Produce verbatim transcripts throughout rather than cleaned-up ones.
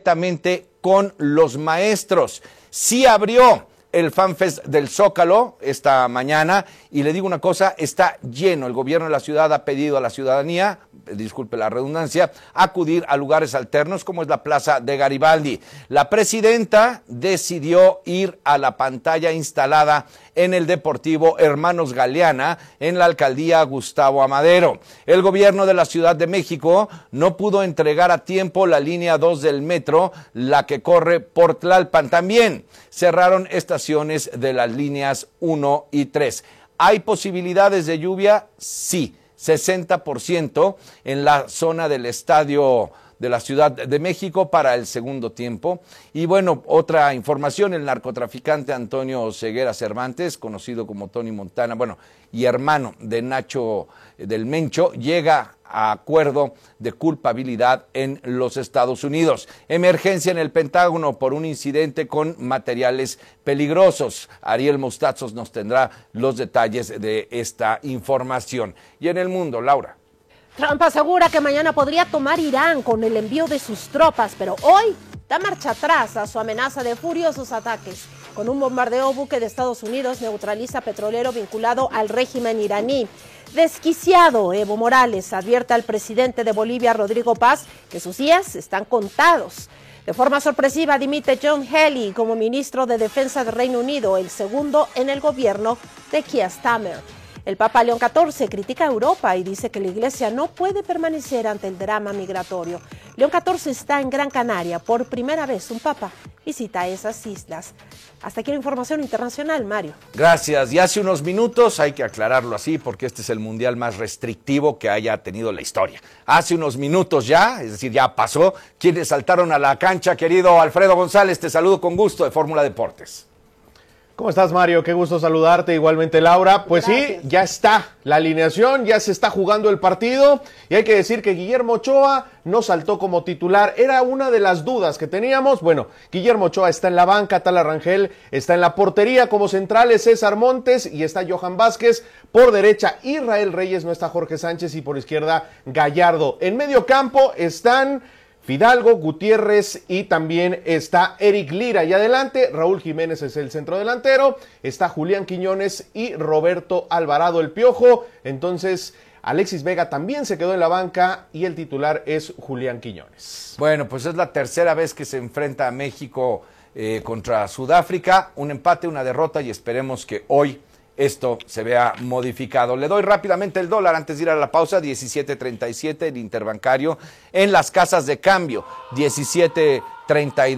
directamente con los maestros. Sí abrió el FanFest del Zócalo esta mañana y le digo una cosa, está lleno. El gobierno de la ciudad ha pedido a la ciudadanía, disculpe la redundancia, acudir a lugares alternos como es la Plaza de Garibaldi. La presidenta decidió ir a la pantalla instalada en el Deportivo Hermanos Galeana en la alcaldía Gustavo Amadero. El gobierno de la Ciudad de México no pudo entregar a tiempo la línea dos del metro, la que corre por Tlalpan. También cerraron estaciones de las líneas uno y tres. ¿Hay posibilidades de lluvia? Sí, sesenta por ciento en la zona del estadio de la Ciudad de México para el segundo tiempo. Y bueno, otra información, el narcotraficante Antonio Ceguera Cervantes, conocido como Tony Montana, bueno, y hermano de Nacho del Mencho, llega a acuerdo de culpabilidad en los Estados Unidos. Emergencia en el Pentágono por un incidente con materiales peligrosos. Ariel Mostazos nos tendrá los detalles de esta información. Y en el mundo, Laura. Trump asegura que mañana podría tomar Irán con el envío de sus tropas, pero hoy da marcha atrás a su amenaza de furiosos ataques. Con un bombardeo, buque de Estados Unidos neutraliza petrolero vinculado al régimen iraní. Desquiciado, Evo Morales advierte al presidente de Bolivia, Rodrigo Paz, que sus días están contados. De forma sorpresiva, dimite John Healey como ministro de Defensa del Reino Unido, el segundo en el gobierno de Keir Starmer. El Papa León catorce critica a Europa y dice que la Iglesia no puede permanecer ante el drama migratorio. León catorce está en Gran Canaria. Por primera vez un Papa visita esas islas. Hasta aquí la información internacional, Mario. Gracias. Y hace unos minutos, hay que aclararlo así, porque este es el mundial más restrictivo que haya tenido la historia. Hace unos minutos ya, es decir, ya pasó, quienes saltaron a la cancha, querido Alfredo González, te saludo con gusto de Fórmula Deportes. ¿Cómo estás, Mario? Qué gusto saludarte, igualmente Laura. Pues Gracias. Sí, ya está la alineación, ya se está jugando el partido y hay que decir que Guillermo Ochoa no saltó como titular. Era una de las dudas que teníamos. Bueno, Guillermo Ochoa está en la banca, Tala Rangel está en la portería como centrales, César Montes y está Johan Vázquez. Por derecha, Israel Reyes, no está Jorge Sánchez y por izquierda, Gallardo. En medio campo están Fidalgo, Gutiérrez y también está Eric Lira. Y adelante, Raúl Jiménez es el centrodelantero, está Julián Quiñones y Roberto Alvarado el Piojo. Entonces, Alexis Vega también se quedó en la banca y el titular es Julián Quiñones. Bueno, pues es la tercera vez que se enfrenta a México eh, contra Sudáfrica. Un empate, una derrota y esperemos que hoy esto se vea modificado. Le doy rápidamente el dólar antes de ir a la pausa, diecisiete treinta y siete el interbancario en las casas de cambio, diecisiete treinta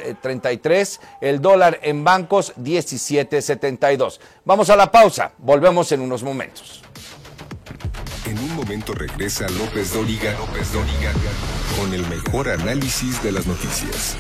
y tres, el dólar en bancos, diecisiete setenta y dos. Vamos a la pausa, volvemos en unos momentos. En un momento regresa López Dóriga, López Dóriga, con el mejor análisis de las noticias.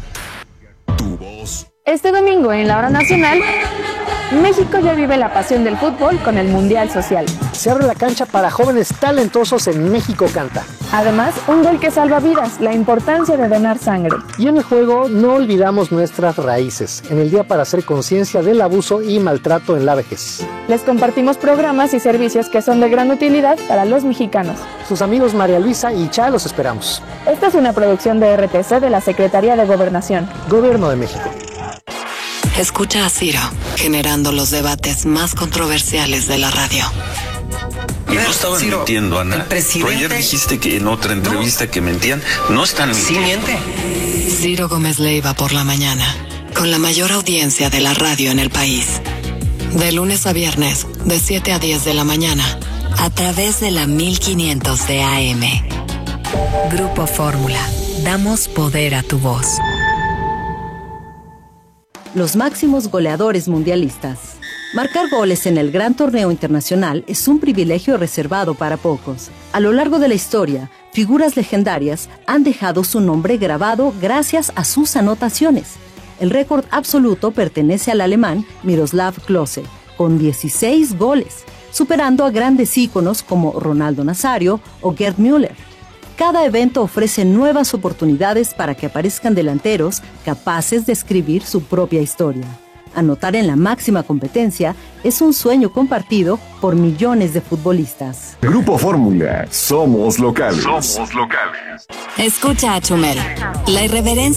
Tu voz. Este domingo en la Hora Nacional, México ya vive la pasión del fútbol con el Mundial Social. Se abre la cancha para jóvenes talentosos en México Canta. Además, un gol que salva vidas, la importancia de donar sangre. Y en el juego no olvidamos nuestras raíces, en el Día para hacer conciencia del abuso y maltrato en la vejez. Les compartimos programas y servicios que son de gran utilidad para los mexicanos. Sus amigos María Luisa y Cha los esperamos. Esta es una producción de R T C de la Secretaría de Gobernación. Gobierno de México. Escucha a Ciro, generando los debates más controversiales de la radio. Y no estaban Ciro, mintiendo, Ana. Pero ayer dijiste que en otra entrevista no. que mentían. No están mintiendo. Sí miente. Ciro Gómez Leiva por la mañana, con la mayor audiencia de la radio en el país. De lunes a viernes, de siete a diez de la mañana, a través de la mil quinientos de A M. Grupo Fórmula. Damos poder a tu voz. Los máximos goleadores mundialistas. Marcar goles en el gran torneo internacional es un privilegio reservado para pocos. A lo largo de la historia, figuras legendarias han dejado su nombre grabado gracias a sus anotaciones. El récord absoluto pertenece al alemán Miroslav Klose, con dieciséis goles, superando a grandes íconos como Ronaldo Nazario o Gerd Müller. Cada evento ofrece nuevas oportunidades para que aparezcan delanteros capaces de escribir su propia historia. Anotar en la máxima competencia es un sueño compartido por millones de futbolistas. Grupo Fórmula, somos locales. Somos locales. Escucha a Chumel, la irreverencia